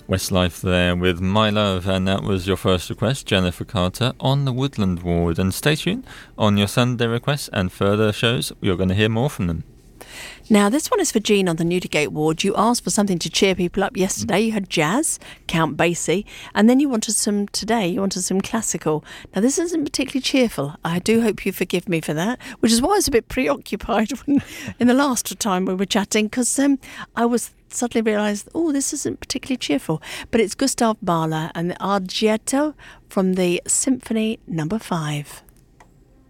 Westlife there with My Love, and that was your first request, Jennifer Carter, on the Woodland Ward. And stay tuned on your Sunday requests and further shows. You're going to hear more from them. Now, this one is for Jean on the Newdigate ward. You asked for something to cheer people up yesterday. You had jazz, Count Basie, and then you wanted some classical. Now, this isn't particularly cheerful. I do hope you forgive me for that, which is why I was a bit preoccupied in the last time we were chatting, because I was suddenly realised, this isn't particularly cheerful. But it's Gustav Mahler and the Arghetto from the Symphony No. 5.